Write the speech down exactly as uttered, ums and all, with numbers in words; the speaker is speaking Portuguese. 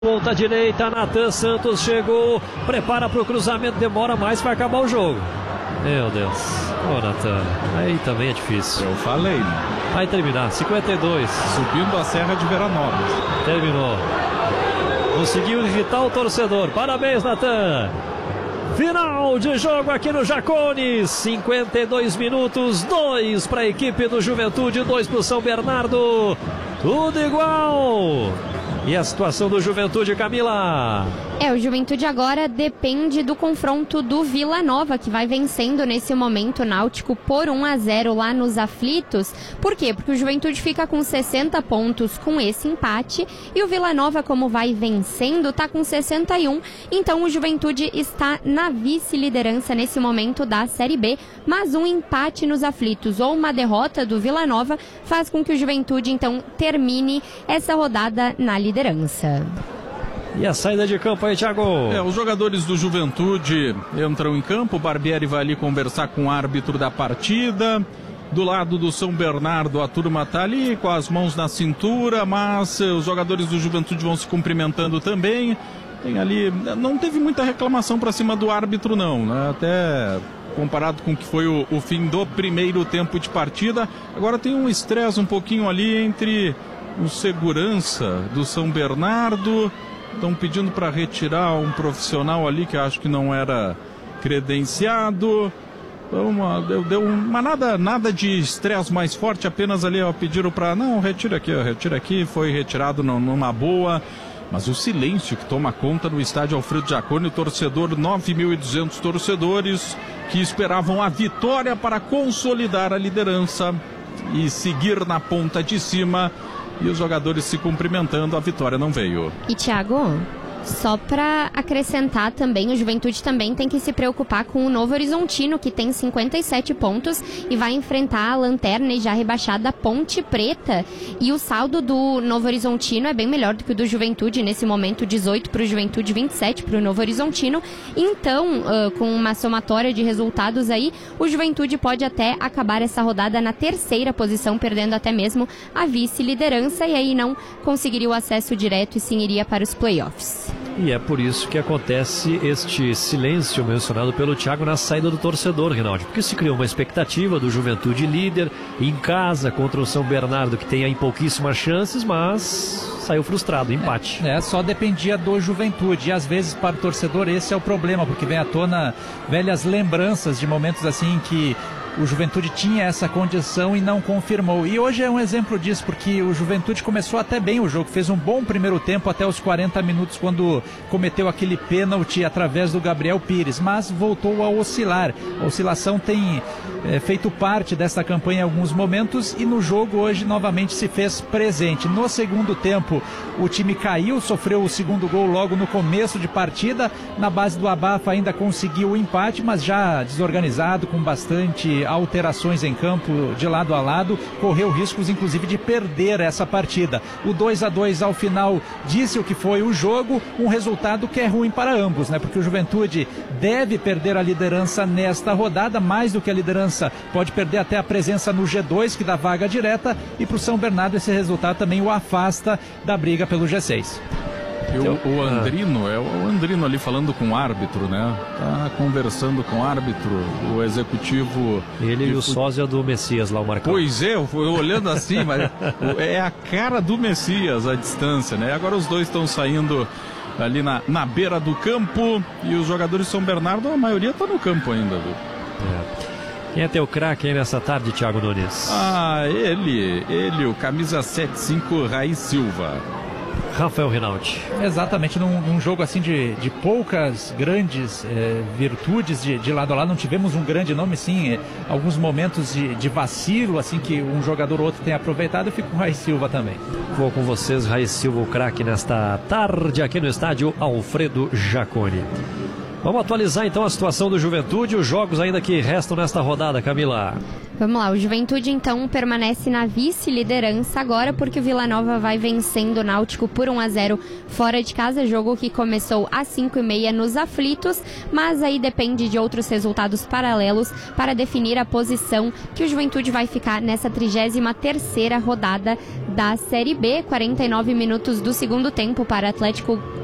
Ponta direita, Natan Santos chegou, prepara para o cruzamento, demora mais para acabar o jogo. Meu Deus, ô Natan, aí também é difícil. Eu falei, né? Vai terminar, cinquenta e dois. Subindo a Serra de Veranópolis. Terminou. Conseguiu irritar o torcedor, parabéns Natan. Final de jogo aqui no Jacone, cinquenta e dois minutos, dois para a equipe do Juventude, dois para o São Bernardo, tudo igual. E a situação do Juventude, Camila? É, o Juventude agora depende do confronto do Vila Nova, que vai vencendo nesse momento o Náutico por um a zero lá nos aflitos. Por quê? Porque o Juventude fica com sessenta pontos com esse empate e o Vila Nova, como vai vencendo, está com sessenta e um. Então o Juventude está na vice-liderança nesse momento da Série B, mas um empate nos aflitos ou uma derrota do Vila Nova faz com que o Juventude então termine essa rodada na liderança. E a saída de campo aí, Thiago? É, os jogadores do Juventude entram em campo, o Barbieri vai ali conversar com o árbitro da partida. Do lado do São Bernardo, a turma está ali com as mãos na cintura, mas os jogadores do Juventude vão se cumprimentando também. Tem ali, não teve muita reclamação para cima do árbitro não, né? Até comparado com o que foi o, o fim do primeiro tempo de partida. Agora tem um estresse um pouquinho ali entre o segurança do São Bernardo. Estão pedindo para retirar um profissional ali que acho que não era credenciado. Uma, deu, deu uma nada, nada de estresse mais forte, apenas ali ó, pediram para não, retira aqui, ó, retira aqui, foi retirado não, numa boa. Mas o silêncio que toma conta no estádio Alfredo Jaconi, o torcedor, nove mil e duzentos torcedores que esperavam a vitória para consolidar a liderança e seguir na ponta de cima. E os jogadores se cumprimentando, a vitória não veio. E Thiago, só para acrescentar também, o Juventude também tem que se preocupar com o Novo Horizontino, que tem cinquenta e sete pontos e vai enfrentar a lanterna e já rebaixada Ponte Preta. E o saldo do Novo Horizontino é bem melhor do que o do Juventude, nesse momento dezoito para o Juventude, vinte e sete para o Novo Horizontino. Então, uh, com uma somatória de resultados aí, o Juventude pode até acabar essa rodada na terceira posição, perdendo até mesmo a vice-liderança, e aí não conseguiria o acesso direto e sim iria para os playoffs. E é por isso que acontece este silêncio mencionado pelo Thiago na saída do torcedor, Rinaldi. Porque se criou uma expectativa do Juventude líder, em casa contra o São Bernardo, que tem aí pouquíssimas chances, mas saiu frustrado, empate. É, é, só dependia do Juventude. E às vezes para o torcedor esse é o problema, porque vem à tona velhas lembranças de momentos assim que o Juventude tinha essa condição e não confirmou. E hoje é um exemplo disso, porque o Juventude começou até bem o jogo, fez um bom primeiro tempo até os quarenta minutos, quando cometeu aquele pênalti através do Gabriel Pires, mas voltou a oscilar. A oscilação tem é, feito parte dessa campanha em alguns momentos e no jogo hoje novamente se fez presente. No segundo tempo o time caiu, sofreu o segundo gol logo no começo de partida, na base do abafa ainda conseguiu o empate, mas já desorganizado, com bastante alterações em campo de lado a lado, correu riscos inclusive de perder essa partida. O dois a dois ao final disse o que foi o jogo, um resultado que é ruim para ambos, né? Porque o Juventude deve perder a liderança nesta rodada, mais do que a liderança, pode perder até a presença no G dois, que dá vaga direta, e para o São Bernardo esse resultado também o afasta da briga pelo G seis. Eu, o Andrino, é o Andrino ali falando com o árbitro, né? Tá conversando com o árbitro, o executivo. Ele e o sósia do Messias lá, o Marcão. Pois é, eu fui olhando assim, mas é a cara do Messias a distância, né? Agora os dois estão saindo ali na, na beira do campo e os jogadores de São Bernardo, a maioria tá no campo ainda, viu? É. Quem é teu craque aí nessa tarde, Thiago Nunes? Ah, ele, ele, o camisa sete cinco, Raí Silva. Rafael Rinaldi. Exatamente, num, num jogo assim de, de poucas grandes é, virtudes de, de lado a lado, não tivemos um grande nome, sim, é, alguns momentos de, de vacilo, assim, que um jogador ou outro tem aproveitado. Eu fico com o Raí Silva também. Vou com vocês, Raí Silva, o craque nesta tarde aqui no estádio Alfredo Jaconi. Vamos atualizar então a situação do Juventude, os jogos ainda que restam nesta rodada, Camila. Vamos lá, o Juventude então permanece na vice-liderança agora porque o Vila Nova vai vencendo o Náutico por um a zero fora de casa, jogo que começou às cinco e meia nos aflitos, mas aí depende de outros resultados paralelos para definir a posição que o Juventude vai ficar nessa trigésima terceira rodada da Série B. quarenta e nove minutos do segundo tempo para Atlético